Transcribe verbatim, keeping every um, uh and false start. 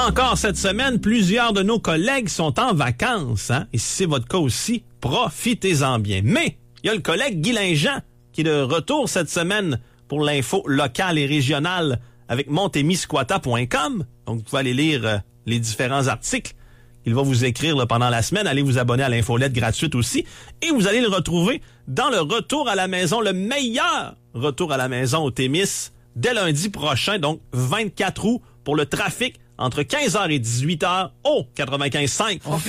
Encore cette semaine, plusieurs de nos collègues sont en vacances, hein? Et si c'est votre cas aussi, profitez-en bien. Mais il y a le collègue Guy Linjean qui est de retour cette semaine pour l'info locale et régionale avec montemisquata point com. Donc, vous pouvez aller lire euh, les différents articles qu'il va vous écrire là, pendant la semaine. Allez vous abonner à l'infolette gratuite aussi. Et vous allez le retrouver dans le retour à la maison, le meilleur retour à la maison au Témis dès lundi prochain, donc vingt-quatre août, pour le trafic entre quinze heures et dix-huit heures au quatre-vingt-quinze point cinq.